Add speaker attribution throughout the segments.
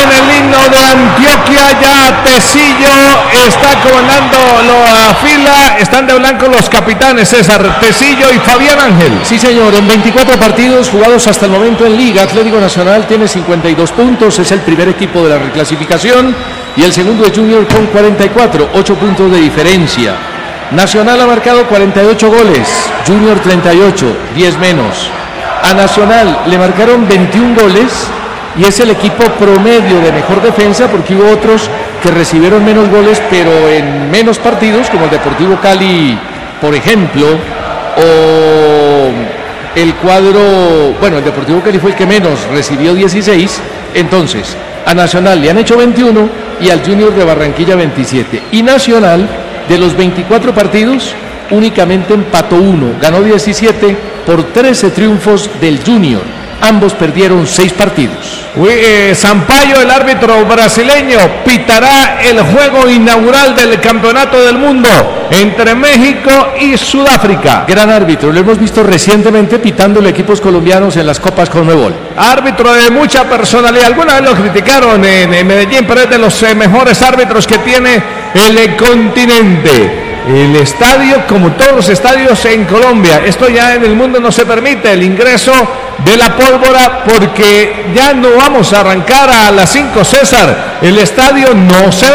Speaker 1: viene el himno de Antioquia, ya Tecillo está comandando la fila, están de blanco los capitanes César, Tecillo y Fabián Ángel.
Speaker 2: Sí señor, en 24 partidos jugados hasta el momento en Liga, Atlético Nacional tiene 52 puntos, es el primer equipo de la reclasificación y el segundo es Junior con 44, 8 puntos de diferencia. Nacional ha marcado 48 goles, Junior 38, 10 menos. A Nacional le marcaron 21 goles y es el equipo promedio de mejor defensa porque hubo otros que recibieron menos goles pero en menos partidos, como el Deportivo Cali, por ejemplo, o el cuadro, bueno, el Deportivo Cali fue el que menos, recibió 16, entonces a Nacional le han hecho 21 y al Junior de Barranquilla 27. Y Nacional, de los 24 partidos, únicamente empató 1, ganó 17 por 13 triunfos del Junior. Ambos perdieron 6 partidos.
Speaker 1: Sampaio, el árbitro brasileño, pitará el juego inaugural del Campeonato del Mundo entre México y Sudáfrica.
Speaker 2: Gran árbitro, lo hemos visto recientemente pitándole equipos colombianos en las Copas Conmebol.
Speaker 1: Árbitro de mucha personalidad, alguna vez lo criticaron en Medellín, pero es de los mejores árbitros que tiene el continente. El estadio, como todos los estadios en Colombia, esto ya en el mundo no se permite el ingreso de la pólvora porque ya no vamos a arrancar a las 5, César. El estadio no se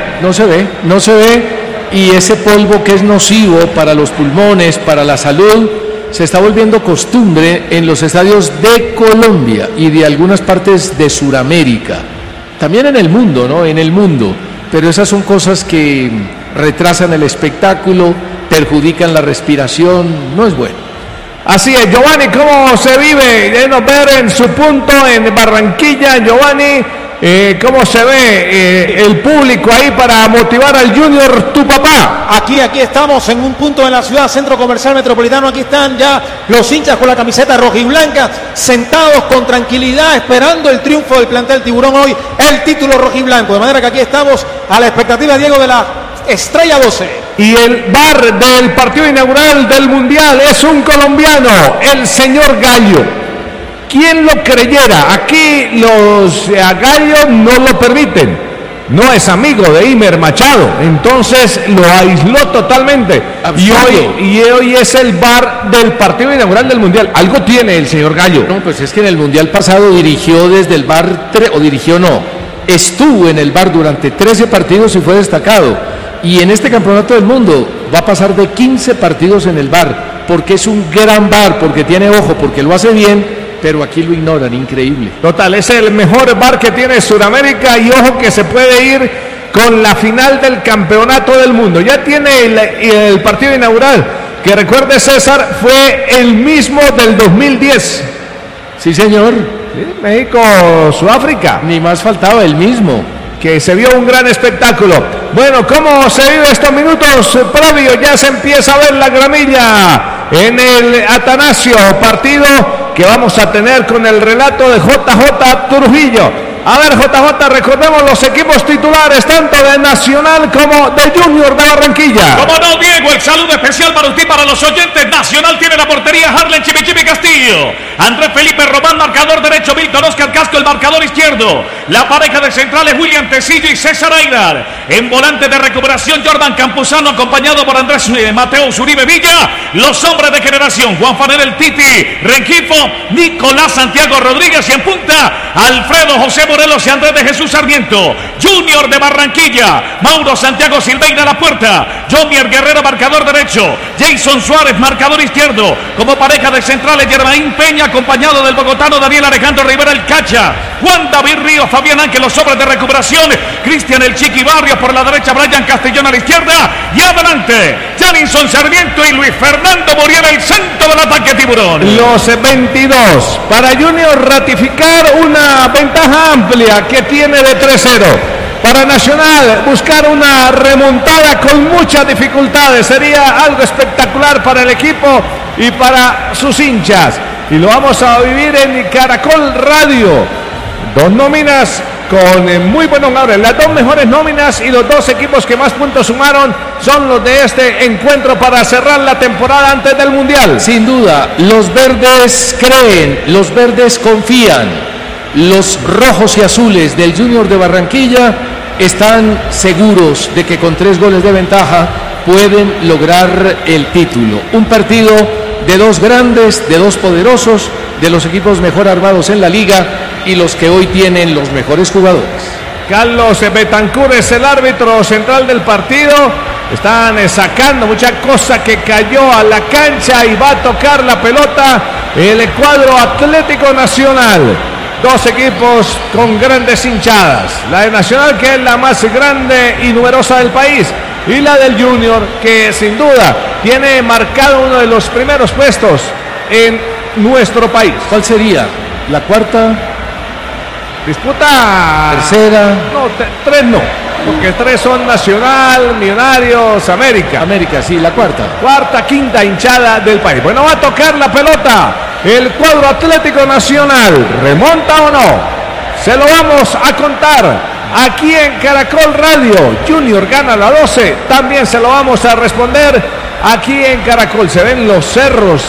Speaker 1: ve. Y ese polvo que es nocivo para los pulmones, para la salud, se está volviendo costumbre en los estadios de Colombia y de algunas partes de Sudamérica. También en el mundo, ¿no? En el mundo. Pero esas son cosas que retrasan el espectáculo, perjudican la respiración, no es bueno. Así es, Giovanni, ¿cómo se vive? Denos ver en su punto en Barranquilla, Giovanni, ¿cómo se ve el público ahí para motivar al Junior, tu papá?
Speaker 3: Aquí estamos en un punto de la ciudad, Centro Comercial Metropolitano, aquí están ya los hinchas con la camiseta rojiblanca, sentados con tranquilidad, esperando el triunfo del plantel Tiburón hoy, el título rojiblanco, de manera que aquí estamos a la expectativa, Diego, de la Estrella 12.
Speaker 1: Y el bar del partido inaugural del Mundial es un colombiano, el señor Gallo. ¿Quién lo creyera? Aquí los Gallo no lo permiten. No es amigo de Imer Machado, entonces lo aisló totalmente. Y hoy es el bar del partido inaugural del Mundial. Algo tiene el señor Gallo.
Speaker 2: No, pues es que en el Mundial pasado dirigió desde el bar, estuvo en el bar durante 13 partidos y fue destacado. Y en este Campeonato del Mundo va a pasar de 15 partidos en el bar, porque es un gran bar, porque tiene ojo, porque lo hace bien, pero aquí lo ignoran, increíble.
Speaker 1: Total, es el mejor bar que tiene Sudamérica y ojo que se puede ir con la final del Campeonato del Mundo. Ya tiene el partido inaugural, que recuerde César, fue el mismo del 2010.
Speaker 2: Sí, señor.
Speaker 1: Sí, México-Sudáfrica.
Speaker 2: Ni más faltaba, el mismo.
Speaker 1: Que se vio un gran espectáculo. Bueno, ¿cómo se vive estos minutos previos? Ya se empieza a ver la gramilla en el Atanasio, partido que vamos a tener con el relato de JJ Trujillo. A ver, JJ, recordemos los equipos titulares, tanto de Nacional como de Junior de Barranquilla.
Speaker 4: Como no, Diego, el saludo especial para usted y para los oyentes. Nacional tiene la portería Harlen Chimichimi Castillo. Andrés Felipe Román, marcador derecho. Milton Oscar Casco, el marcador izquierdo. La pareja de centrales, William Tecillo y César Aidar. En volante de recuperación, Jordan Campuzano, acompañado por Andrés Mateo Uribe Villa. Los hombres de generación, Juan Fanel el Titi, Rengifo, Nicolás Santiago Rodríguez y en punta, Alfredo José Morelos y Andrés de Jesús Sarmiento. Junior de Barranquilla, Mauro Santiago Silveira a la puerta, Jomier Guerrero, marcador derecho, Jason Suárez, marcador izquierdo. Como pareja de centrales, Germain Peña, acompañado del bogotano Daniel Alejandro Rivera el Cacha, Juan David Ríos, Fabián Ángel, los hombres de recuperación, Cristian el Chiqui Barrios por la derecha, Brian Castellón a la izquierda y adelante, Jalinson Sarmiento y Luis Fernando Muriel, el centro del ataque Tiburón.
Speaker 1: Los 22 para Junior ratificar una ventaja amplia que tiene de 3-0. Para Nacional buscar una remontada con muchas dificultades, sería algo espectacular para el equipo y para sus hinchas. Y lo vamos a vivir en Caracol Radio. 2 nóminas con muy buenos nombres, las 2 mejores nóminas y los 2 equipos que más puntos sumaron son los de este encuentro para cerrar la temporada antes del Mundial.
Speaker 2: Sin duda, los verdes creen, los verdes confían. Los rojos y azules del Junior de Barranquilla están seguros de que con 3 goles de ventaja pueden lograr el título. Un partido de 2 grandes, de 2 poderosos, de los equipos mejor armados en la liga y los que hoy tienen los mejores jugadores.
Speaker 1: Carlos Betancur es el árbitro central del partido. Están sacando mucha cosa que cayó a la cancha y va a tocar la pelota el cuadro Atlético Nacional. 2 equipos con grandes hinchadas. La de Nacional, que es la más grande y numerosa del país, y la del Junior, que sin duda tiene marcado uno de los primeros puestos en nuestro país.
Speaker 2: ¿Cuál sería? ¿La cuarta?
Speaker 1: Disputa.
Speaker 2: ¿Tercera?
Speaker 1: No, 3 no, porque 3 son Nacional, Millonarios, América.
Speaker 2: América, sí, la cuarta.
Speaker 1: Cuarta, quinta hinchada del país. Bueno, va a tocar la pelota el cuadro Atlético Nacional. ¿Remonta o no? Se lo vamos a contar aquí en Caracol Radio. Junior gana la 12. También se lo vamos a responder aquí en Caracol. Se ven los cerros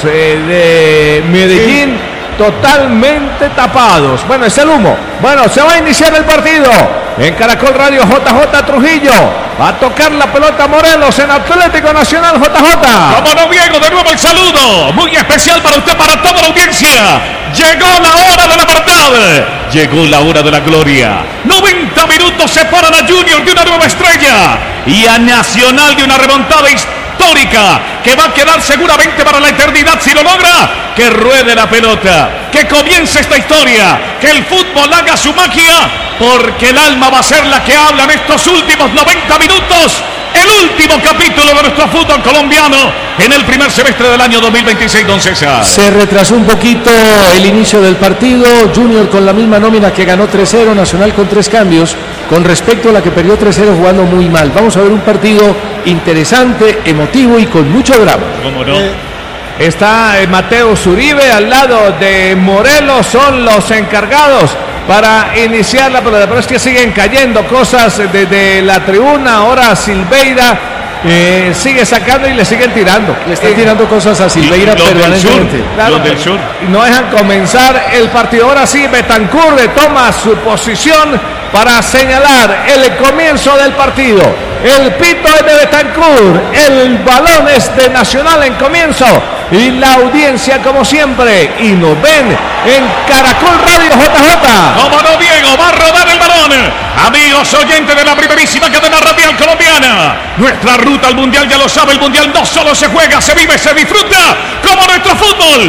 Speaker 1: de Medellín totalmente tapados. Bueno, es el humo. Bueno, se va a iniciar el partido en Caracol Radio. JJ Trujillo va a tocar la pelota Morelos en Atlético Nacional. JJ.
Speaker 4: Como no, Diego, de nuevo el saludo muy especial para usted, para toda la audiencia. Llegó la hora de la verdad, llegó la hora de la gloria. 90 minutos separan a Junior de una nueva estrella y a Nacional de una remontada histórica que va a quedar seguramente para la eternidad si lo logra. Que ruede la pelota, que comience esta historia, que el fútbol haga su magia, porque el alma va a ser la que habla en estos últimos 90 minutos. El último capítulo de nuestro fútbol colombiano en el primer semestre del año 2026, don César.
Speaker 2: Se retrasó un poquito el inicio del partido. Junior con la misma nómina que ganó 3-0, Nacional con 3 cambios con respecto a la que perdió 3-0 jugando muy mal. Vamos a ver un partido interesante, emotivo y con mucho drama.
Speaker 4: ¿Cómo no?
Speaker 1: Está Mateo Zuribe al lado de Morelos, son los encargados para iniciar la pelota, pero es que siguen cayendo cosas desde la tribuna. Ahora Silveira sigue sacando y le siguen tirando.
Speaker 2: Le están tirando cosas a Silveira permanentemente.
Speaker 1: Claro,
Speaker 4: del sur.
Speaker 1: No dejan comenzar el partido. Ahora sí, Betancur toma su posición para señalar el comienzo del partido. El pito es de Betancur, el balón es de Nacional en comienzo y la audiencia como siempre, y nos ven en Caracol Radio. JJ.
Speaker 4: Como no, Diego, va a rodar el balón. Amigos oyentes de la primerísima cadena radial colombiana, nuestra ruta al mundial, ya lo sabe, el mundial no solo se juega, se vive, se disfruta como nuestro fútbol.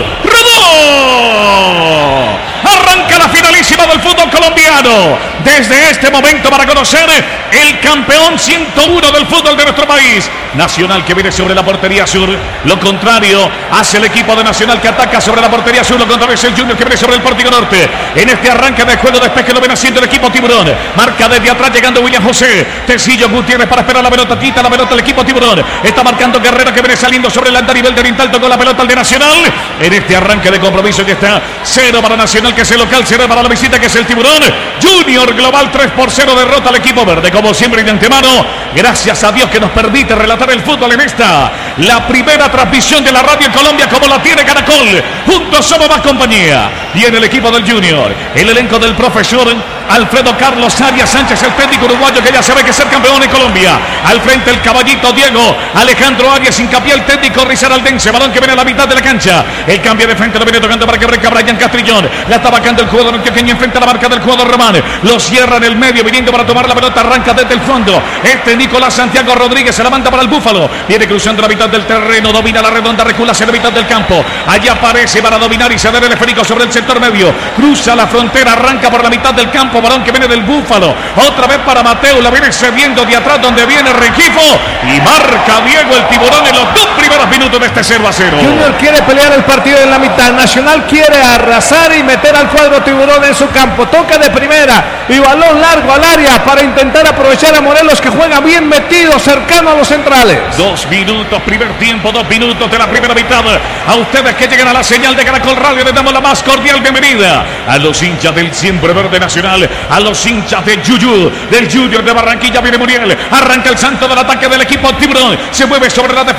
Speaker 4: ¡Rodó! Arranca la finalísima del fútbol colombiano. Desde este momento para conocer el campeón 101 del fútbol de nuestro país. Nacional, que viene sobre la portería sur. Lo contrario hace el equipo de Nacional, que ataca sobre la portería sur. Lo contrario es el Junior, que viene sobre el pórtico norte. En este arranque de juego, después que lo ven haciendo el equipo Tiburón. Marca desde atrás llegando William José. Tecillo Gutiérrez para esperar la pelota. Quita la pelota el equipo Tiburón. Está marcando Guerrero, que viene saliendo sobre el andarivel de Vintalto con la pelota al de Nacional. En este arranque de compromiso que está 0 para Nacional, que es el local, 0 para la visita, que es el Tiburón. Junior global 3-0 derrota al equipo verde. Como siempre y de antemano, gracias a Dios que nos permite relatar el fútbol en esta, la primera transmisión de la radio en Colombia, como la tiene Caracol. Juntos somos más compañía. Viene el equipo del Junior, el elenco del profesor Alfredo Carlos Arias Sánchez, el técnico uruguayo que ya sabe que es el campeón en Colombia. Al frente el caballito Diego Alejandro Arias, hincapié el técnico Risaraldense. Balón que viene a la mitad de la cancha. El cambio de frente lo viene tocando para que breca Brian Castrillón. La está vacando el jugador antioqueño enfrente a la marca del jugador Román. Lo cierra en el medio, viniendo para tomar la pelota. Arranca desde el fondo. Nicolás Santiago Rodríguez se la manda para el Búfalo. Viene cruzando la mitad del terreno. Domina la redonda, recula hacia la mitad del campo. Allá aparece para dominar y ceder el esférico sobre el sector medio. Cruza la frontera, arranca por la mitad del campo. Balón que viene del Búfalo. Otra vez para Mateo. La viene cediendo de atrás donde viene Rengifo. Y marca Diego el Tiburón en los 2 primeros minutos de este 0-0.
Speaker 1: Junior quiere pelear el partido en la mitad. Nacional quiere arrasar y meter al cuadro Tiburón en su campo. Toca de primera y balón largo al área para intentar aprovechar a Morelos, que juega bien metido, cercano a los centrales.
Speaker 4: 2 minutos, primer tiempo, 2 minutos de la primera mitad. A ustedes que llegan a la señal de Caracol Radio, les damos la más cordial bienvenida. A los hinchas del siempre verde Nacional, a los hinchas de Yuyu, del Junior de Barranquilla. Viene Muriel, arranca el santo del ataque del equipo Tiburón. Se mueve sobre la defensa del equipo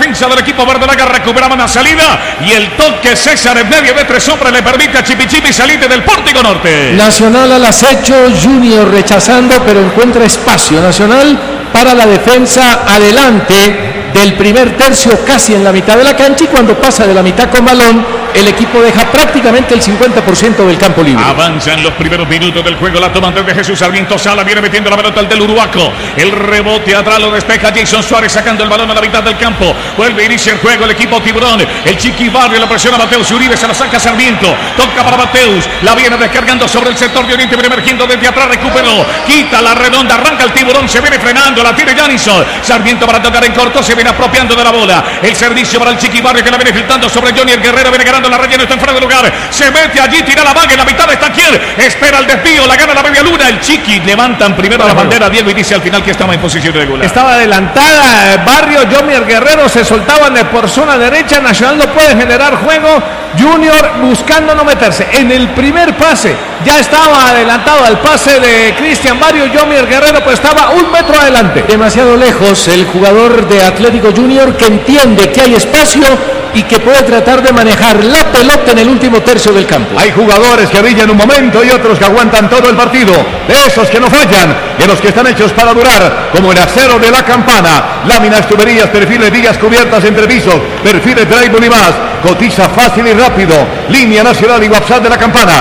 Speaker 4: equipo verde laga recuperaba la salida y el toque César en medio de 3 hombres le permite a Chipi salir del Pórtico Norte.
Speaker 2: Nacional al acecho, Junior rechazando, pero encuentra espacio Nacional para la defensa adelante del primer tercio, casi en la mitad de la cancha, y cuando pasa de la mitad con balón, el equipo deja prácticamente el 50% del campo libre.
Speaker 4: Avanzan los primeros minutos del juego, la toma de Jesús Sarmiento Sala, viene metiendo la pelota al del Uruguaco, el rebote atrás lo despeja Jason Suárez sacando el balón a la mitad del campo, vuelve a iniciar el juego el equipo Tiburón, el Chiqui Barrio la presiona a Mateus Uribe, se la saca Sarmiento, toca para Mateus, la viene descargando sobre el sector de Oriente, viene emergiendo desde atrás, recuperó, quita la redonda, arranca el Tiburón, se viene frenando, la tiene Janison, Sarmiento para tocar en corto, se viene apropiando de la bola, el servicio para el Chiqui Barrio que la viene filtrando sobre Johnny el Guerrero, viene ganando la relleno, está en fuera de lugar, se mete allí, tira la vaga, en la mitad está quien, espera el desvío, la gana la media luna, el Chiqui, levantan primero la bandera, Diego, y dice al final que estaba en posición regular.
Speaker 1: Estaba adelantada Barrio, Johnny el Guerrero se soltaban por zona derecha, Nacional no puede generar juego, Junior buscando no meterse, en el primer pase, ya estaba adelantado al pase de Cristian Barrio, Johnny el Guerrero pues estaba 1 metro adelante.
Speaker 2: Demasiado lejos el jugador de Atlético Junior, que entiende que hay espacio y que puede tratar de manejar la pelota en el último tercio del campo.
Speaker 1: Hay jugadores que brillan un momento y otros que aguantan todo el partido, de esos que no fallan, de los que están hechos para durar, como el acero de la Campana, láminas, tuberías, perfiles, vigas cubiertas entre pisos, perfiles drywall y más, cotiza fácil y rápido, línea nacional y WhatsApp de la Campana,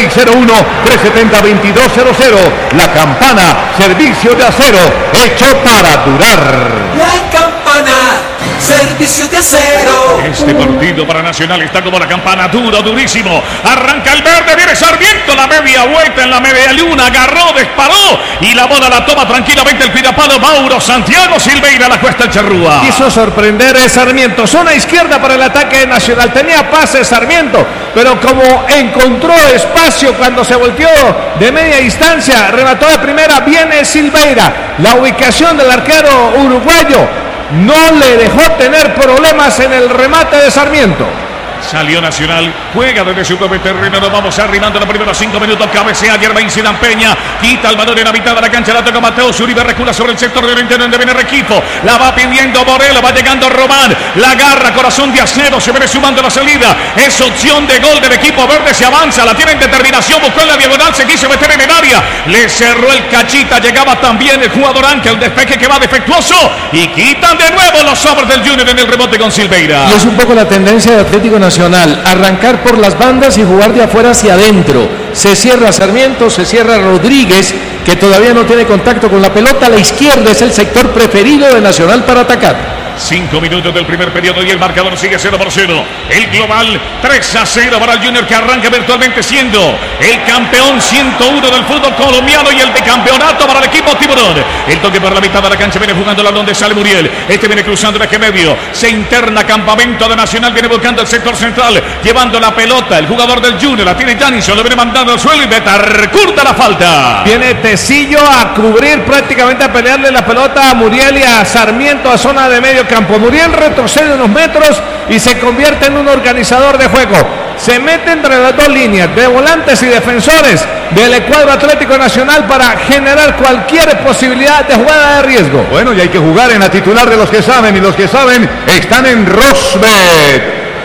Speaker 1: 601-370-2200, la Campana, servicio de acero, hecho para durar.
Speaker 5: La Campana, servicio de acero.
Speaker 4: Este partido para Nacional está como la campana, duro, durísimo. Arranca el verde, viene Sarmiento, la media vuelta en la media luna, agarró, disparó y la bola la toma tranquilamente el cuidapalo Mauro Santiago Silveira, la cuesta el Charrúa.
Speaker 1: Quiso sorprender a Sarmiento, zona izquierda para el ataque de Nacional, tenía pase Sarmiento, pero como encontró espacio cuando se volteó de media distancia, remató de primera, viene Silveira, la ubicación del arquero uruguayo no le dejó tener problemas en el remate de Sarmiento.
Speaker 4: Salió Nacional, juega desde su propio terreno, nos vamos arrimando los primeros 5 minutos, cabecea Germain Zidane Peña, quita el balón en la mitad de la cancha, la toca Mateus Uribe, recula sobre el sector de oriente donde viene Requifo, la va pidiendo Morelo, va llegando Román, la agarra, corazón de acero, se viene sumando la salida, es opción de gol del equipo verde, se avanza, la tiene en determinación, buscó en la diagonal, se quiso meter en el área, le cerró el cachita, llegaba también el jugador Ángel, despeje que va defectuoso, y quitan de nuevo los hombres del Junior en el rebote con Silveira.
Speaker 2: Y es un poco la tendencia de Atlético Nacional, arrancar por las bandas y jugar de afuera hacia adentro. Se cierra Sarmiento, se cierra Rodríguez, que todavía no tiene contacto con la pelota. A la izquierda es el sector preferido de Nacional para atacar.
Speaker 4: 5 minutos del primer periodo y el marcador sigue 0-0. El global 3-0 para el Junior, que arranca virtualmente siendo el campeón 101 del fútbol colombiano y el de campeonato para el equipo Tiburón. El toque por la mitad de la cancha, viene jugando la donde sale Muriel. Este viene cruzando el eje medio, se interna campamento de Nacional, viene buscando el sector central, llevando la pelota. El jugador del Junior la tiene Janison, lo viene mandando al suelo y Betancourt la falta.
Speaker 1: Viene Tecillo a cubrir, prácticamente a pelearle la pelota a Muriel y a Sarmiento a zona de medio campo. Muriel retrocede unos metros y se convierte en un organizador de juego. Se mete entre las dos líneas de volantes y defensores del cuadro Atlético Nacional para generar cualquier posibilidad de jugada de riesgo.
Speaker 6: Bueno, y hay que jugar en la titular de los que saben, y los que saben están en Rosbet.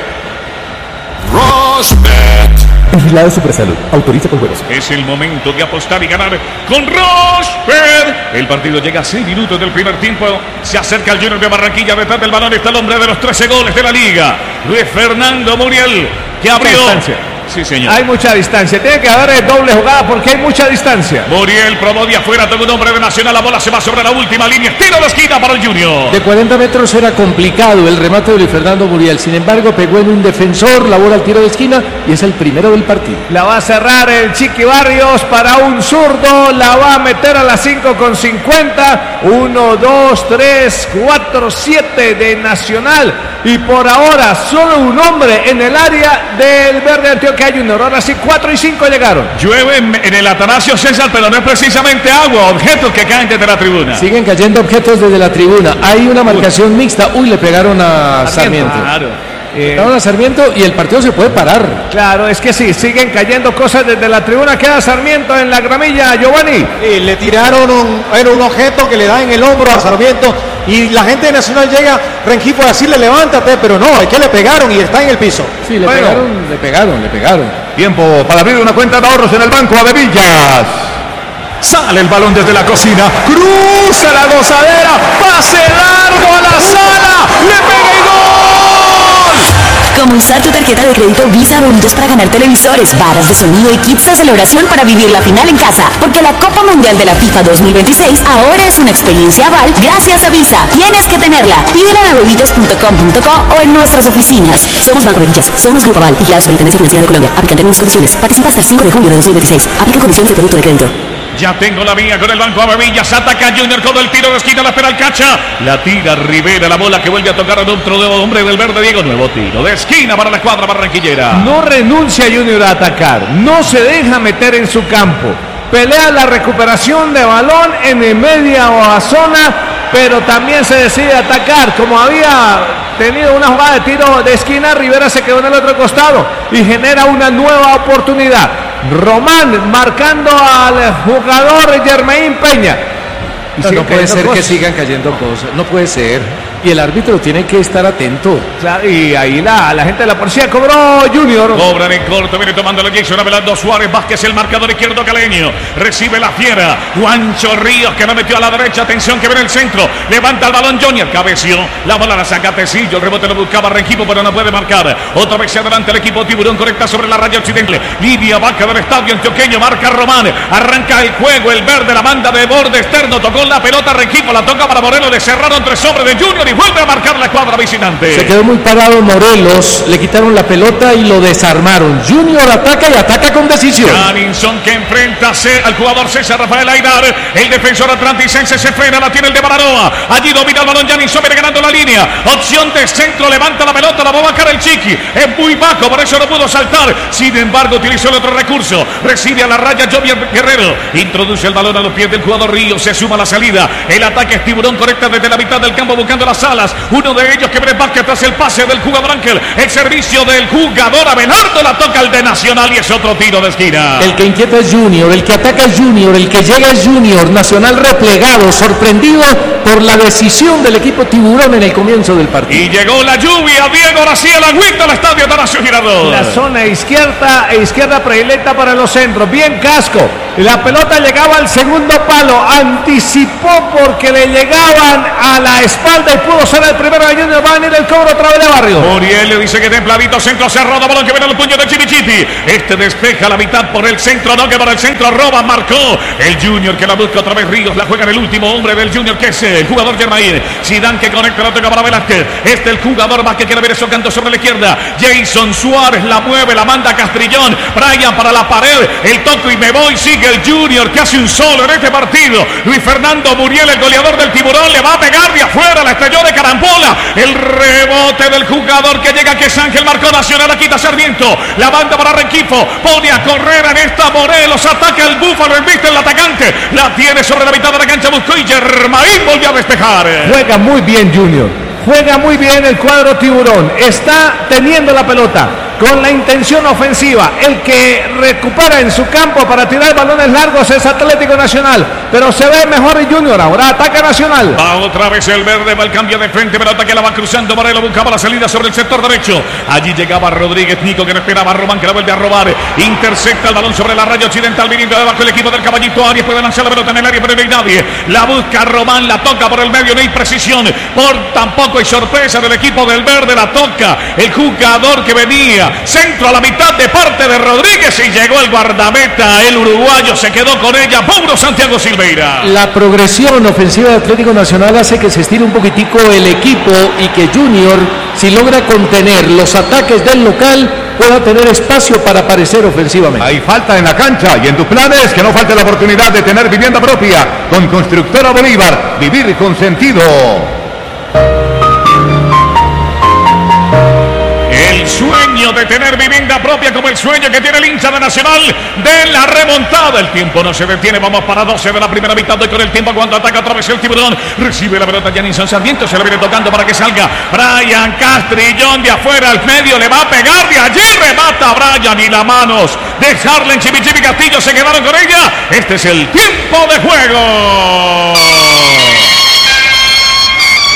Speaker 7: Rosbet.
Speaker 8: Vigilado Supersalud. Autoriza con juegos.
Speaker 4: Es el momento de apostar y ganar con Rosbet. El partido llega a 6 minutos del primer tiempo. Se acerca el Junior de Barranquilla. Detrás del balón está el hombre de los 13 goles de la liga, Luis Fernando Muriel, que abrió. Sí, señor.
Speaker 1: Hay mucha distancia. Tiene que haber doble jugada porque hay mucha distancia.
Speaker 4: Muriel probó de afuera, todo un hombre de Nacional. La bola se va sobre la última línea. Tiro de esquina para el Junior.
Speaker 2: De 40 metros era complicado el remate de Luis Fernando Muriel. Sin embargo, pegó en un defensor, la bola al tiro de esquina y es el primero del partido.
Speaker 1: La va a cerrar el Chiqui Barrios para un zurdo. La va a meter a las 5:50. 1, 2, 3, 4, 7 de Nacional. Y por ahora solo un hombre en el área del Verde Antioquia Junior. Ahora sí 4 y 5 llegaron.
Speaker 4: Llueve en el Atanasio César, pero no es precisamente agua, objetos que caen desde la tribuna.
Speaker 2: Siguen cayendo objetos desde la tribuna. Hay una marcación mixta. Uy, le pegaron a Sarmiento.
Speaker 1: Claro.
Speaker 2: Pegaron a Sarmiento y el partido se puede parar.
Speaker 1: Claro, es que sí, siguen cayendo cosas desde la tribuna. Queda Sarmiento en la gramilla, Giovanni.
Speaker 3: Le tiraron un objeto que le da en el hombro a Sarmiento y la gente de Nacional llega, Rengifo, a decirle levántate, pero no, es que le pegaron y está en el piso.
Speaker 2: Sí, le pegaron.
Speaker 6: Tiempo para abrir una cuenta de ahorros en el Banco Avevillas.
Speaker 1: Sale el balón desde la cocina, cruza la gozadera, pase largo a la sala, le pega y gol.
Speaker 7: Como usar tu tarjeta de crédito Visa Bonitos para ganar televisores, barras de sonido y kits de celebración para vivir la final en casa. Porque la Copa Mundial de la FIFA 2026 ahora es una experiencia aval gracias a Visa. Tienes que tenerla. Pídela en avevillas.com.co o en nuestras oficinas. Somos Banco Avevillas, somos Grupo Aval y la Superintendencia Financiera de Colombia. Aplican términos y condiciones. Participa hasta el 5 de junio de 2026. Aplica condiciones de producto de crédito.
Speaker 4: Ya tengo la mía con el Banco Avevillas. Ataca Junior con el tiro de esquina. La espera el Cacha. La tira Rivera. La bola que vuelve a tocar a otro hombre del verde Diego. Nuevo tiro de esquina para la escuadra barranquillera.
Speaker 1: No renuncia Junior a atacar. No se deja meter en su campo. Pelea la recuperación de balón en el media zona, pero también se decide atacar. Como había tenido una jugada de tiro de esquina, Rivera se quedó en el otro costado y genera una nueva oportunidad. Román marcando al jugador Germain Peña.
Speaker 2: No puede ser que sigan cayendo cosas, no puede ser. Y el árbitro tiene que estar atento.
Speaker 1: Y ahí la gente de la policía cobró Junior.
Speaker 4: Cobran en corto, viene tomando la Jason Abelardo Suárez Vázquez, el marcador izquierdo caleño. Recibe la fiera. Juancho Ríos que no metió a la derecha. Atención que viene el centro. Levanta el balón Junior. Cabeció. La bola la saca Tecillo. El rebote lo buscaba Rengifo, pero no puede marcar. Otra vez se adelanta el equipo Tiburón. Conecta sobre la raya occidental. Lidia Vaca del estadio antioqueño. Marca Román. Arranca el juego. El verde, la banda de borde externo. Tocó la pelota Rengifo. La toca para Morelos. Le cerraron 3 hombres de Junior. Y vuelve a marcar la escuadra visitante.
Speaker 2: Se quedó muy parado Morelos, le quitaron la pelota y lo desarmaron. Junior ataca y ataca con decisión.
Speaker 4: Janinson que enfrenta al jugador César Rafael Aidar. El defensor atlanticense se frena, la tiene el de Baranoa. Allí domina el balón Janinson, viene ganando la línea. Opción de centro, levanta la pelota, la va a bajar el Chiqui. Es muy bajo, por eso no pudo saltar. Sin embargo, utilizó el otro recurso. Recibe a la raya Jovier Guerrero. Introduce el balón a los pies del jugador Ríos. Se suma la salida. El ataque es Tiburón, conecta desde la mitad del campo buscando las alas. Uno de ellos que Vázquez tras el pase del jugador Ángel. El servicio del jugador Abelardo, la toca el de Nacional y es otro tiro de esquina.
Speaker 2: El que inquieta es Junior, el que ataca es Junior, el que llega es Junior. Nacional replegado, sorprendido por la decisión del equipo Tiburón en el comienzo del partido.
Speaker 4: Y llegó la lluvia, Diego, ahora sí el agüita al estadio Atanasio Girardot.
Speaker 1: La zona izquierda predilecta para los centros. Bien Casco. La pelota llegaba al segundo palo. Anticipó porque le llegaban a la espalda y pudo ser el primero de Junior. Va a venir el cobro otra vez de Barrio.
Speaker 4: Muriel le dice que templadito, centro cerrado, balón que viene al puño de Chimichiti. Este despeja la mitad por el centro, no que para el centro roba, marcó el Junior que la busca otra vez Ríos, la juega en el último hombre del Junior que es el jugador Germain. Zidane que conecta la toca para Velázquez. El jugador más que quiere ver eso canto sobre la izquierda. Jason Suárez la mueve, la manda Castrillón. Brian para la pared, el toco y me voy, sigue el Junior que hace un solo en este partido. Luis Fernando Muriel, el goleador del Tiburón, le va a pegar de afuera, la estrelló de carambola. El rebote del jugador que llega, que es Ángel, marcó Nacional, la quita Sarmiento, la banda para Rengifo, pone a correr en esta Morelos, ataca el Búfalo, embiste el atacante, la tiene sobre la mitad de la cancha, buscó y Germain volvió a despejar.
Speaker 1: Juega muy bien Junior, juega muy bien el cuadro Tiburón, está teniendo la pelota con la intención ofensiva. El que recupera en su campo para tirar balones largos es Atlético Nacional, pero se ve mejor el Junior. Ahora ataca Nacional.
Speaker 4: Va otra vez el verde, va el cambio de frente, pelota que la va cruzando Morelos, buscaba la salida sobre el sector derecho. Allí llegaba Rodríguez Nico que no esperaba a Román, que la vuelve a robar. Intercepta el balón sobre la raya occidental, viniendo de abajo el equipo del Caballito Arias, puede lanzar la pelota en el área, pero no hay nadie. La busca Román, la toca por el medio, no hay precisión. Por tampoco hay sorpresa del equipo del verde, la toca el jugador que venía. Centro a la mitad de parte de Rodríguez y llegó el guardameta, el uruguayo se quedó con ella, Mauro Santiago Silveira.
Speaker 2: La progresión ofensiva de Atlético Nacional hace que se estire un poquitico el equipo y que Junior, si logra contener los ataques del local, pueda tener espacio para aparecer ofensivamente.
Speaker 6: Hay falta en la cancha y en tus planes que no falte la oportunidad de tener vivienda propia con Constructora Bolívar, vivir con sentido.
Speaker 4: El sueño de tener vivienda propia como el sueño que tiene el hincha de Nacional de la remontada. El tiempo no se detiene, vamos para 12 de la primera mitad. Y con el tiempo cuando ataca otra vez el Tiburón, recibe la pelota Janinson Sarmiento, se la viene tocando para que salga Brian Castrillón de afuera al medio, le va a pegar de allí, remata Brian y las manos de Harlen Chimichipi Castillo se quedaron con ella. Este es el tiempo de juego.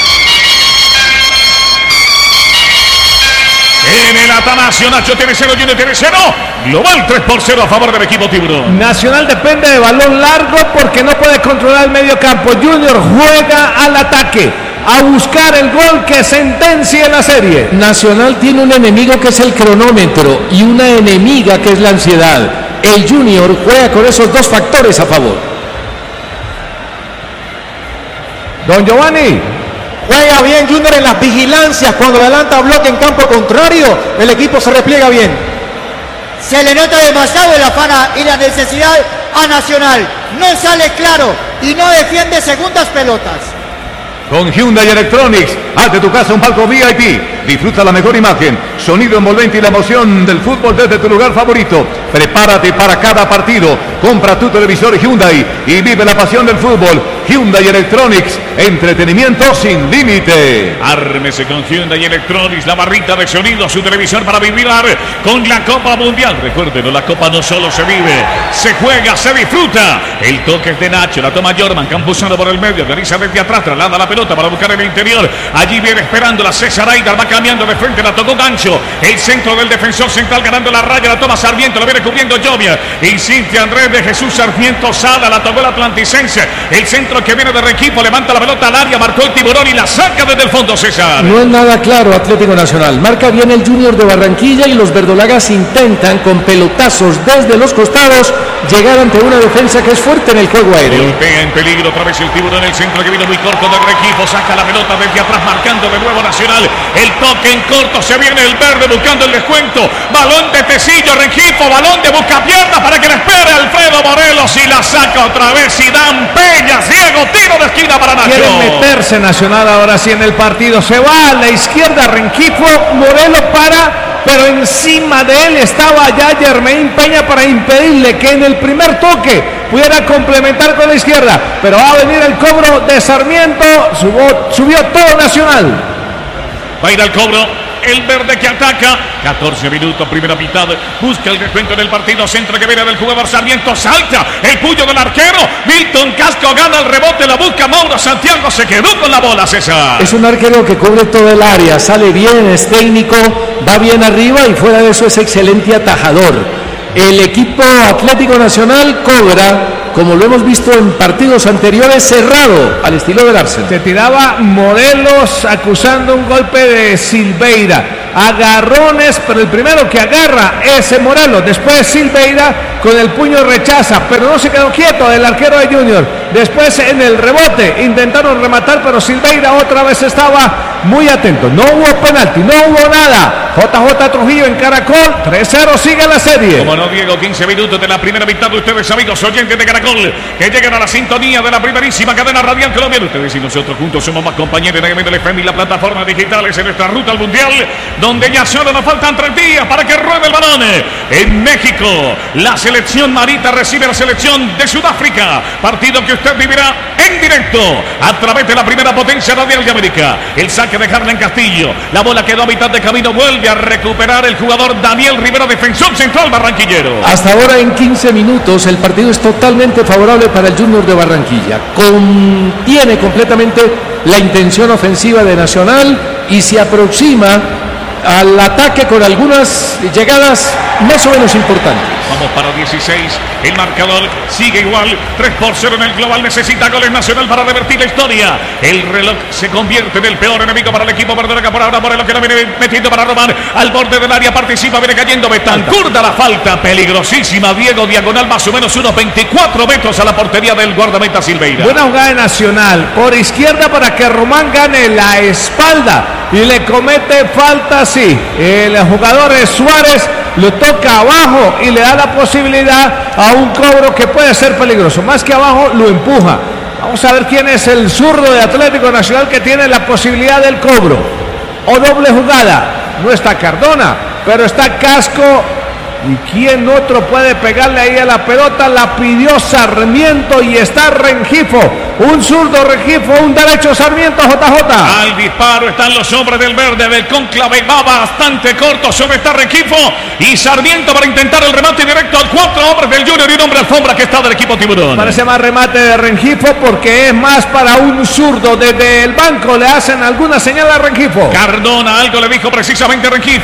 Speaker 4: Atanasio. Nacho tiene 0, Junior tiene 0. Global 3-0 a favor del equipo Tiburón.
Speaker 1: Nacional depende de balón largo porque no puede controlar el medio campo. Junior juega al ataque, a buscar el gol que sentencia la serie.
Speaker 2: Nacional tiene un enemigo que es el cronómetro y una enemiga que es la ansiedad. El Junior juega con esos dos factores a favor.
Speaker 1: Don Giovanni.
Speaker 3: Juega bien Junior en las vigilancias. Cuando adelanta bloque en campo contrario, el equipo se repliega bien.
Speaker 9: Se le nota demasiado el afán y la necesidad a Nacional. No sale claro y no defiende segundas pelotas.
Speaker 6: Con Hyundai Electronics, haz de tu casa un palco VIP. Disfruta la mejor imagen, sonido envolvente y la emoción del fútbol desde tu lugar favorito. Prepárate para cada partido. Compra tu televisor Hyundai y vive la pasión del fútbol. Hyundai Electronics, entretenimiento sin límite.
Speaker 4: Ármese con Hyundai Electronics, la barrita de sonido, su televisor para vibrar con la Copa Mundial. Recuerden, la Copa no solo se vive, se juega, se disfruta. El toque es de Nacho, la toma Jorman, Campuzano por el medio, organiza desde atrás, traslada la pelota para buscar en el interior. Allí viene esperando la César Aidar, va cambiando de frente, la tocó Gancho. El centro del defensor central ganando la raya, la toma Sarmiento, lo viene cubriendo Llovia. Insiste Andrés de Jesús Sarmiento Sada, la tocó el Atlanticense. El centro que viene de Rengifo, levanta la pelota al área, marcó el Tiburón y la saca desde el fondo César.
Speaker 2: No es nada claro Atlético Nacional. Marca bien el Junior de Barranquilla y los verdolagas intentan con pelotazos desde los costados llegar ante una defensa que es fuerte en el juego aéreo.
Speaker 4: Golpea en peligro otra vez el Tiburón, el centro que viene muy corto de Rengifo, saca la pelota desde atrás marcando de nuevo Nacional. El toque en corto, se viene el verde buscando el descuento. Balón de Tecillo, Rengifo, balón de buscapiernas para que le espere Alfredo Morelos y la saca otra vez Zidane Peña, ciego, tiro de esquina para Nacho.
Speaker 1: Quiere meterse Nacional ahora sí en el partido. Se va a la izquierda Rengifo, Morelos para, pero encima de él estaba ya Germain Peña para impedirle que en el primer toque pudiera complementar con la izquierda. Pero va a venir el cobro de Sarmiento, subió todo Nacional.
Speaker 4: Va a ir al cobro. El verde que ataca, 14 minutos, primera mitad, busca el descuento en el partido, centro que viene del jugador Sarmiento, salta, el puño del arquero, Milton Casco gana el rebote, la busca Mauro Santiago, se quedó con la bola César.
Speaker 2: Es un arquero que cubre todo el área, sale bien, es técnico, va bien arriba y fuera de eso es excelente atajador. El equipo Atlético Nacional cobra, como lo hemos visto en partidos anteriores, cerrado, al estilo del Arsenal.
Speaker 1: Se tiraba Morelos acusando un golpe de Silveira. Agarrones, pero el primero que agarra es Morelos. Después Silveira con el puño rechaza, pero no se quedó quieto el arquero de Junior. Después en el rebote intentaron rematar, pero Silveira otra vez estaba muy atento. No hubo penalti, no hubo nada. JJ Trujillo en Caracol, 3-0, sigue la serie.
Speaker 4: Como no, Diego, 15 minutos de la primera mitad de ustedes, amigos oyentes de Caracol, que llegan a la sintonía de la primerísima cadena radial colombiana. Ustedes y nosotros juntos somos más compañeros en el FM y las plataformas digitales en nuestra ruta al Mundial, donde ya solo nos faltan 3 días para que ruede el balón. En México, la selección Marita recibe a la selección de Sudáfrica, partido que usted vivirá en directo a través de la primera potencia radial de América. El saque de Harlan Castillo, la bola quedó a mitad de camino, vuelve a recuperar el jugador Daniel Rivera, defensor central barranquillero.
Speaker 2: Hasta ahora en 15 minutos el partido es totalmente favorable para el Junior de Barranquilla. Contiene completamente la intención ofensiva de Nacional y se aproxima al ataque con algunas llegadas más o menos importantes.
Speaker 4: Vamos para 16, el marcador sigue igual, 3-0 en el global, necesita goles Nacional para revertir la historia. El reloj se convierte en el peor enemigo para el equipo verdolaga por ahora, por lo que lo viene metiendo para robar al borde del área, participa, viene cayendo Betancur, da la falta peligrosísima, Diego, diagonal más o menos unos 24 metros a la portería del guardameta Silveira.
Speaker 1: Buena jugada de Nacional, por izquierda para que Román gane la espalda y le comete falta, sí. El jugador Suárez lo toca abajo y le da la posibilidad a un cobro que puede ser peligroso. Más que abajo, lo empuja. Vamos a ver quién es el zurdo de Atlético Nacional que tiene la posibilidad del cobro. O doble jugada. No está Cardona, pero está Casco. ¿Y quién otro puede pegarle ahí a la pelota? La pidió Sarmiento y está Rengifo. Un zurdo Rengifo, un derecho Sarmiento, JJ.
Speaker 4: Al disparo están los hombres del verde del cónclave. Va bastante corto sobre esta Rengifo. Y Sarmiento para intentar el remate directo al 4 hombres del Junior y un hombre alfombra que está del equipo Tiburón.
Speaker 1: Parece más remate de Rengifo porque es más para un zurdo. Desde el banco le hacen alguna señal a Rengifo.
Speaker 4: Cardona algo le dijo precisamente a Rengifo.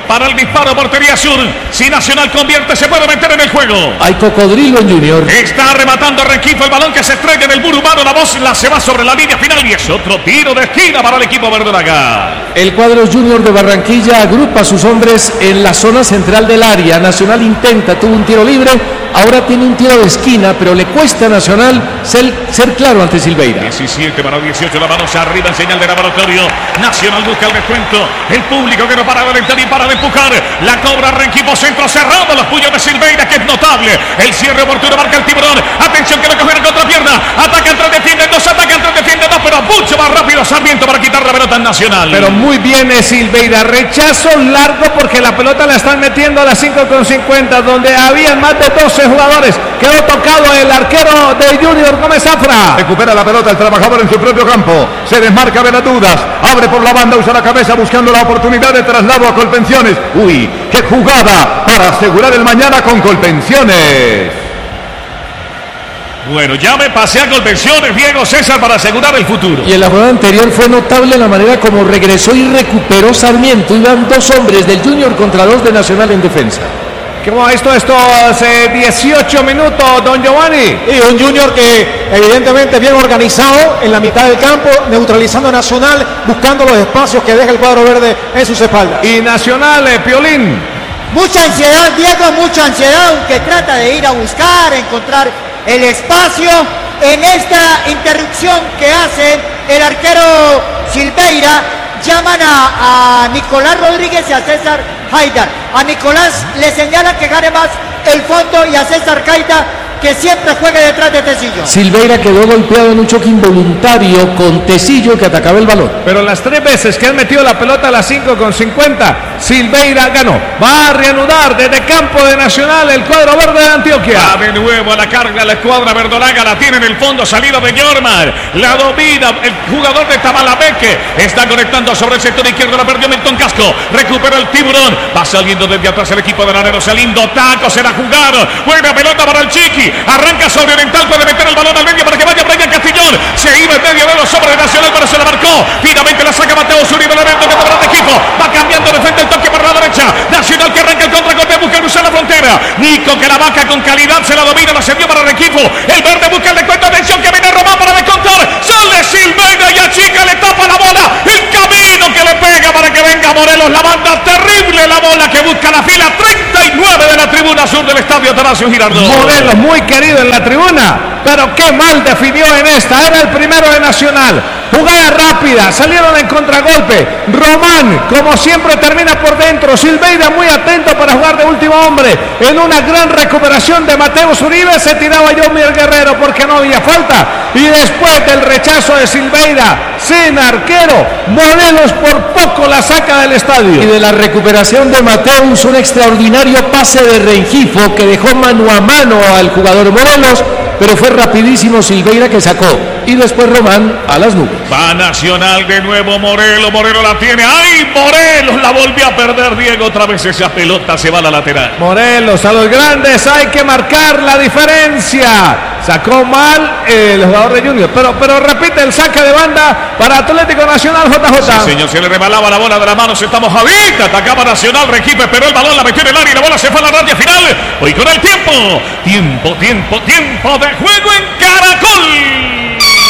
Speaker 4: para el disparo, portería sur. Si Nacional convierte, se puede meter en el juego.
Speaker 2: Hay cocodrilo en Junior.
Speaker 4: Está rematando Rengifo, el balón que se estrella en el muro humano. La voz se va sobre la línea final y es otro tiro de esquina para el equipo verdolaga.
Speaker 2: El cuadro Junior de Barranquilla agrupa a sus hombres en la zona central del área. Nacional intenta, tuvo un tiro libre, ahora tiene un tiro de esquina, pero le cuesta a Nacional ser claro ante Silveira.
Speaker 4: 17 para 18, la mano arriba en señal de laboratorio. Nacional busca el descuento. El público que no para de alentar y para de empujar. La cobra Rengifo, centro cerrado. Los puños de Silveira, que es notable. El cierre oportuno marca el Tiburón. Atención que lo coge en contrapierna. Atacan, tres defienden, dos atacan, tres defienden, dos, pero mucho más rápido Sarmiento para quitar la pelota en Nacional.
Speaker 1: Pero muy bien Silveira. Rechazo largo porque la pelota la están metiendo a las 5:50, donde había más de 12 jugadores. Quedó tocado el arquero de Junior Gómez Zafra.
Speaker 6: Recupera la pelota el trabajador en su propio campo. Se desmarca Benadudas. Abre por la banda, usa la cabeza buscando la oportunidad de traslado a Colpensiones. Uy, qué jugada para asegurar el mañana con Colpensiones.
Speaker 4: Bueno, ya me pasé a Colpensiones, Diego César, para asegurar el futuro.
Speaker 2: Y en la jugada anterior fue notable la manera como regresó y recuperó Sarmiento. Iban dos hombres del Junior contra dos de Nacional en defensa.
Speaker 1: ¿Cómo ha visto esto hace 18 minutos, don Giovanni?
Speaker 3: Y un Junior que evidentemente bien organizado en la mitad del campo, neutralizando a Nacional, buscando los espacios que deja el cuadro verde en sus espaldas.
Speaker 1: Y Nacional, Piolín.
Speaker 9: Mucha ansiedad, Diego, mucha ansiedad, aunque trata de ir a buscar, encontrar el espacio en esta interrupción que hace el arquero Silveira. Llaman a Nicolás Rodríguez y a César Haidar. A Nicolás le señala que gane más el fondo y a César Haidar que siempre juegue detrás de Tecillo.
Speaker 2: Silveira quedó golpeado en un choque involuntario con Tecillo que atacaba el balón.
Speaker 1: Pero las 3 veces que han metido la pelota a las 5:50, Silveira ganó. Va a reanudar desde campo de Nacional el cuadro verde de Antioquia.
Speaker 4: Va de nuevo a la carga la escuadra verdolaga, la tiene en el fondo, salida de Yormar. La domina el jugador de Tamalameque. Está conectando sobre el sector izquierdo, la perdió Milton Casco. Recupera el Tiburón. Va saliendo desde atrás el equipo de Laredo. Se lindo taco, será jugado. Buena pelota para el Chiqui. Arranca sobre Oriental, puede meter el balón al medio para que vaya Brian Castillón. Se iba en medio de los hombres de Nacional, pero se la marcó. Finalmente la saca Mateo Zuribe, Loreto que toma el equipo. Va cambiando de frente el toque para la derecha. Nacional que arranca el contragolpe, busca cruzar la frontera. Nico que la vaca con calidad, se la domina, la cedió para el equipo. El verde busca el descuento, atención que viene Román para descontar. Sale Silveira y a Chica le tapa la bola. El camino que le pega para que venga Morelos. La banda terrible, la bola que busca la fila 39 de la tribuna sur del estadio Atanasio Girardot.
Speaker 1: Morelos muy querido en la tribuna, pero qué mal definió en esta. Era el primero de Nacional. Jugada rápida, salieron en contragolpe. Román, como siempre, termina por dentro. Silveira muy atento para jugar de último hombre. En una gran recuperación de Mateo Zuribe se tiraba Yomier Guerrero porque no había falta. Y después del rechazo de Silveira, sin arquero, Morelos por poco la saca del estadio.
Speaker 2: Y de la recuperación de Mateus, un extraordinario pase de Rengifo que dejó mano a mano al jugador Morelos, pero fue rapidísimo Silveira que sacó. Y después Román a las nubes.
Speaker 4: Va Nacional de nuevo, Morelos la tiene. ¡Ay, Morelos! La volvió a perder Diego, otra vez esa pelota se va a la lateral.
Speaker 1: Morelos, a los grandes hay que marcar la diferencia. Sacó mal el jugador de Junior, pero repite el saque de banda para Atlético Nacional, JJ.
Speaker 4: Sí, señor, se le rebalaba la bola de las manos, estamos Javita, atacaba Nacional, Rengifo esperó el balón, la metió en el área y la bola se fue a la raya final. Hoy con el tiempo de juego en Caracol.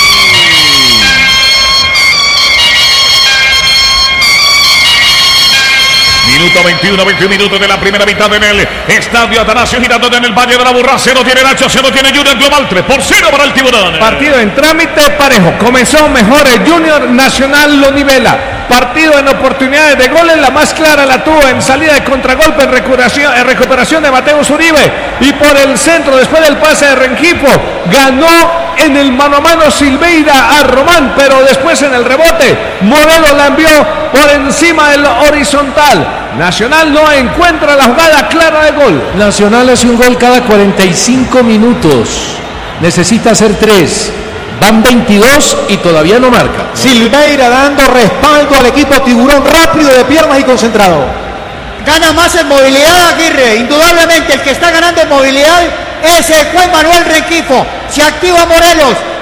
Speaker 4: Minuto 21 minutos de la primera mitad en el estadio Atanasio Girardot en el Valle de la Burra. 0 tiene Nacho, 0 tiene Junior global, 3-0 para el Tiburón.
Speaker 1: Partido en trámite parejo. Comenzó mejor el Junior, Nacional lo nivela. Partido en oportunidades de goles, la más clara la tuvo en salida de contragolpe, en recuperación de Mateo Zuribe. Y por el centro, después del pase de Rengifo, ganó en el mano a mano Silveira a Román, pero después en el rebote Morelos la envió por encima del horizontal. Nacional no encuentra la jugada clara de gol.
Speaker 2: Nacional hace un gol cada 45 minutos. Necesita hacer 3. Van 22 y todavía no marca.
Speaker 3: Silveira dando respaldo al equipo Tiburón, rápido de piernas y concentrado.
Speaker 9: Gana más en movilidad, Aguirre. Indudablemente el que está ganando en movilidad es el Juan Manuel Rengifo. Se activa Morelos,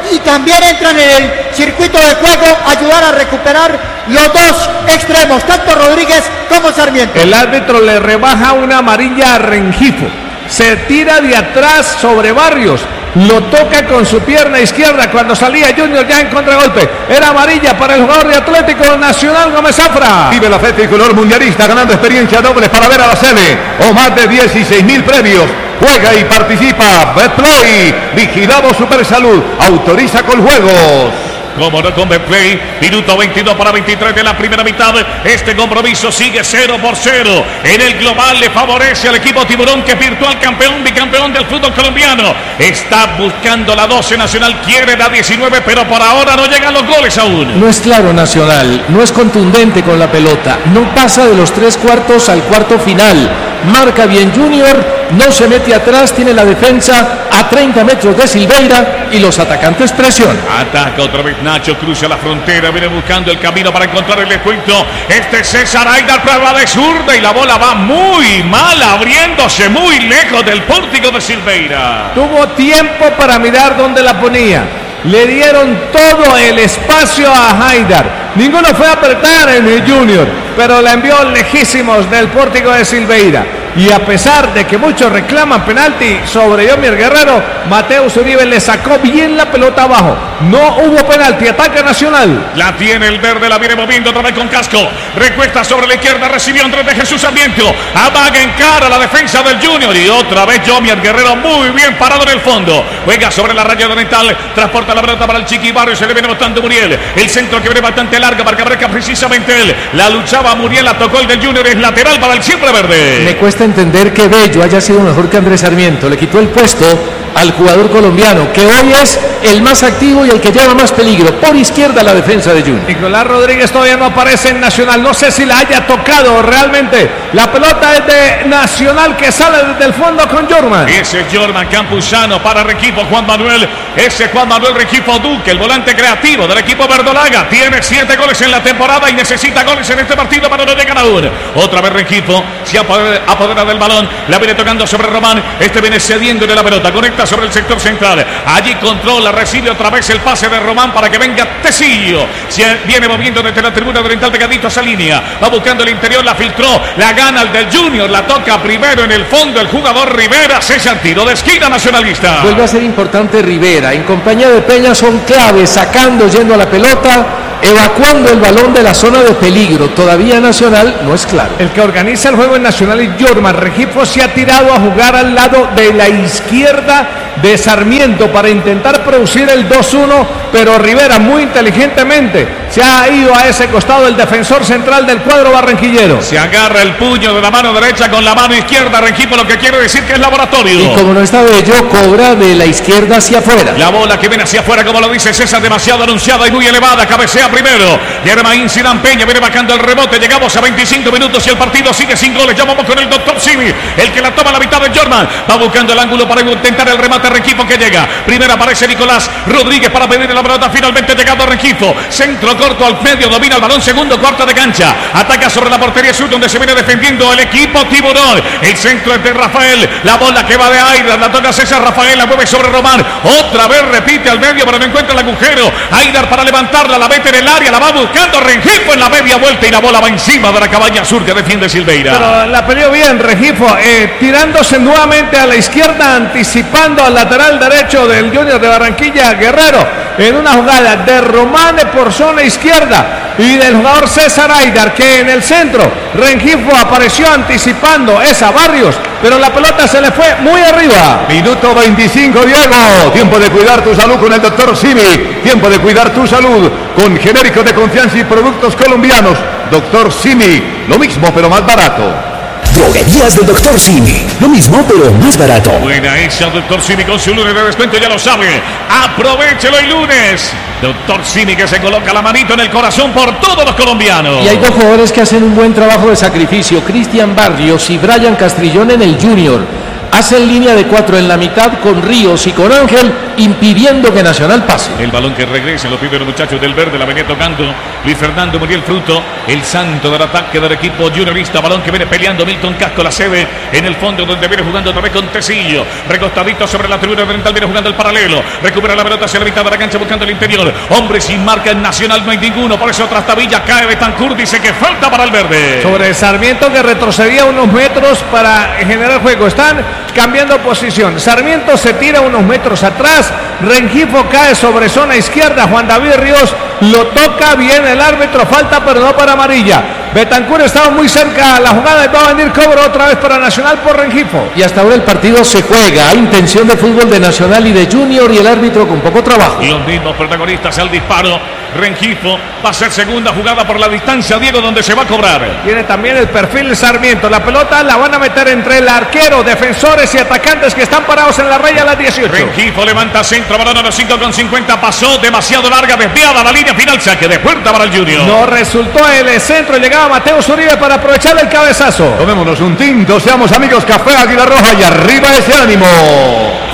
Speaker 9: y también entran en el circuito de juego a ayudar a recuperar los dos extremos, tanto Rodríguez como Sarmiento.
Speaker 1: El árbitro le rebaja una amarilla a Rengifo, se tira de atrás sobre Barrios, lo toca con su pierna izquierda cuando salía Junior ya en contragolpe. Era amarilla para el jugador de Atlético Nacional, Gómez Zafra.
Speaker 6: Vive la fe tricolor mundialista ganando experiencia doble para ver a la sede o más de 16.000 premios. Juega y participa. Betplay, vigilado Supersalud, autoriza con juegos.
Speaker 4: Como no con Betplay, minuto 22 para 23 de la primera mitad. Este compromiso sigue 0-0. En el global le favorece al equipo Tiburón, que es virtual campeón, bicampeón del fútbol colombiano. Está buscando la 12 Nacional, quiere la 19, pero por ahora no llegan los goles aún.
Speaker 2: No es claro Nacional, no es contundente con la pelota, no pasa de los 3/4 al cuarto final. Marca bien Junior, no se mete atrás, tiene la defensa a 30 metros de Silveira y los atacantes presionan.
Speaker 4: Ataca otra vez Nacho, cruza la frontera, viene buscando el camino para encontrar el descuento. Este César Aidar, prueba de zurda y la bola va muy mal, abriéndose muy lejos del pórtico de Silveira.
Speaker 1: Tuvo tiempo para mirar dónde la ponía. Le dieron todo el espacio a Haidar. Ninguno fue a apretar en el Junior, pero la envió lejísimos del pórtico de Silveira. Y a pesar de que muchos reclaman penalti sobre Yomier Guerrero, Mateus Uribe le sacó bien la pelota abajo. No hubo penalti, ataque Nacional.
Speaker 4: La tiene el verde, la viene moviendo otra vez con Casco. Recuesta sobre la izquierda, recibió Andrés de Jesús Sarmiento. Amaga en cara la defensa del Junior. Y otra vez Yomier Guerrero muy bien parado en el fondo. Juega sobre la raya oriental, transporta la pelota para el Chiqui Barrio, se le viene bastante Muriel. El centro que viene bastante larga para que abarca precisamente él. La luchaba Muriel, la tocó el del Junior, es lateral para el siempre verde.
Speaker 2: Me cuesta entender que Bello haya sido mejor que Andrés Sarmiento. Le quitó el puesto al jugador colombiano, que hoy es el más activo y el que lleva más peligro. Por izquierda la defensa de Junior.
Speaker 1: Nicolás Rodríguez todavía no aparece en Nacional. No sé si la haya tocado realmente. La pelota es de Nacional, que sale desde el fondo con Jorman.
Speaker 4: Ese es Jorman Campuzano para el equipo Juan Manuel. Ese Juan Manuel Rengifo Duque, el volante creativo del equipo verdolaga. Tiene 7 goles en la temporada y necesita goles en este partido para no llegar aún. Otra vez Rengifo se apodera del balón. La viene tocando sobre Román. Este viene cediendo de la pelota. Conecta sobre el sector central. Allí controla, recibe otra vez el pase de Román para que venga Tecillo. Se viene moviendo desde la tribuna oriental pegadito a esa línea. Va buscando el interior, la filtró. La gana el del Junior. La toca primero en el fondo el jugador Rivera. César, tiro de esquina nacionalista.
Speaker 2: Vuelve a ser importante Rivera. En compañía de Peña son claves, sacando, yendo a la pelota, evacuando el balón de la zona de peligro. Todavía Nacional no es claro.
Speaker 1: El que organiza el juego en Nacional es Jorman. Rengifo se ha tirado a jugar al lado de la izquierda de Sarmiento para intentar producir el 2-1, pero Rivera muy inteligentemente se ha ido a ese costado, el defensor central del cuadro barranquillero.
Speaker 4: Se agarra el puño de la mano derecha con la mano izquierda Rengifo, lo que quiere decir que es laboratorio.
Speaker 2: Y como no está Bello, cobra de la izquierda hacia afuera.
Speaker 4: La bola que viene hacia afuera, como lo dice César, demasiado anunciada y muy elevada. Cabecea primero Germain Sidán Peña, viene bajando el rebote. Llegamos a 25 minutos y el partido sigue sin goles. Ya vamos con el doctor Simi, el que la toma a la mitad de Jorman. Va buscando el ángulo para intentar el remate. Rengifo que llega. Primero aparece Nicolás Rodríguez para pedir la pelota. Finalmente llegado Rengifo. Centro corto al medio, domina el balón. Segundo cuarto de cancha. Ataca sobre la portería sur, donde se viene defendiendo el equipo Tiburón. El centro es de Rafael. La bola que va de Aidar. La toca César Rafael. La mueve sobre Román. Otra vez repite al medio, pero no encuentra el agujero. Aidar para levantarla. La mete en el área. La va buscando Rengifo en la media vuelta. Y la bola va encima de la cabaña sur que defiende Silveira.
Speaker 1: Pero la peleó bien Rengifo, tirándose nuevamente a la izquierda, anticipando al lateral derecho del Junior de Barranquilla, Guerrero, en una jugada de Román por zona izquierda y del jugador César Aidar, que en el centro Rengifo apareció anticipando esa Barrios, pero la pelota se le fue muy arriba.
Speaker 6: Minuto 25, Diego. Tiempo de cuidar tu salud con el doctor Simi. Tiempo de cuidar tu salud con genéricos de confianza y productos colombianos. Doctor Simi, lo mismo pero más barato.
Speaker 8: Droguerías del Dr. Simi. Lo mismo, pero más barato.
Speaker 4: Buena esa, Dr. Simi, con su lunes de descuento, ya lo sabe. Aprovechelo el lunes. Dr. Simi, que se coloca la manito en el corazón por todos los colombianos.
Speaker 2: Y hay dos jugadores que hacen un buen trabajo de sacrificio. Cristian Barrios y Brian Castrillón en el Junior. Hacen línea de 4 en la mitad con Ríos y con Ángel. impidiendo que Nacional pase.
Speaker 4: El balón que regresa, lo piden los muchachos del verde, la venía tocando Luis Fernando Muriel Fruto, el santo del ataque del equipo juniorista. Balón que viene peleando Milton Casco, la sede en el fondo donde viene jugando otra vez con Tecillo, recostadito sobre la tribuna oriental, viene jugando el paralelo, recupera la pelota hacia la mitad de la cancha buscando el interior. Hombre, sin marca en Nacional no hay ninguno, por eso Trastabilla cae Betancourt, dice que falta para el verde.
Speaker 1: Sobre Sarmiento, que retrocedía unos metros para generar juego. Están cambiando posición. Sarmiento se tira unos metros atrás. Rengifo cae sobre zona izquierda. Juan David Ríos lo toca bien el árbitro. Falta, pero no para amarilla. Betancourt estaba muy cerca a la jugada y va a venir cobro otra vez para Nacional por Rengifo.
Speaker 2: Y hasta ahora el partido se juega. Hay intención de fútbol de Nacional y de Junior y el árbitro con poco trabajo.
Speaker 4: Y los mismos protagonistas al disparo. Rengifo va a ser segunda jugada por la distancia, Diego, donde se va a cobrar.
Speaker 1: Tiene también el perfil de Sarmiento. La pelota la van a meter entre el arquero, defensores y atacantes que están parados en la raya a las 18.
Speaker 4: Rengifo levanta centro, balón a los 5,50. Pasó demasiado larga, desviada la línea final. Saque de puerta para el Junior.
Speaker 1: No resultó el centro. Llegaba Mateo Uribe para aprovechar el cabezazo.
Speaker 6: Tomémonos un tinto, seamos amigos. Café Águila Roja y arriba ese ánimo.